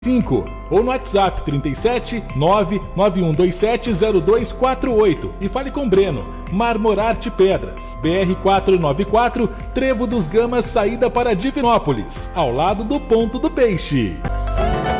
ou no WhatsApp 37 991270248 e fale com Breno. Marmorarte Pedras, BR 494, Trevo dos Gamas, saída para Divinópolis, ao lado do Ponto do Peixe.